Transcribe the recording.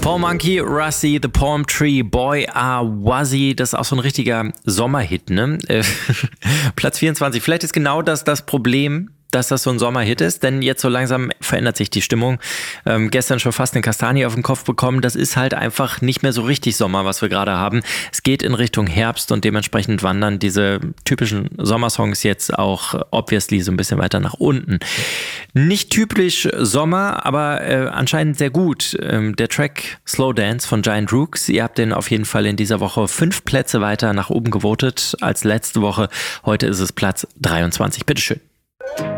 Paul Monkey, Rusty, The Palm Tree, Boy Are Wuzzy, das ist auch so ein richtiger Sommerhit, ne? Platz 24, vielleicht ist genau das Problem, dass das so ein Sommerhit ist, denn jetzt so langsam verändert sich die Stimmung. Gestern schon fast eine Kastanie auf den Kopf bekommen, das ist halt einfach nicht mehr so richtig Sommer, was wir gerade haben. Es geht in Richtung Herbst und dementsprechend wandern diese typischen Sommersongs jetzt auch obviously so ein bisschen weiter nach unten. Nicht typisch Sommer, aber anscheinend sehr gut. Der Track Slow Dance von Giant Rooks, ihr habt den auf jeden Fall in dieser Woche 5 Plätze weiter nach oben gewotet als letzte Woche. Heute ist es Platz 23. Bitteschön.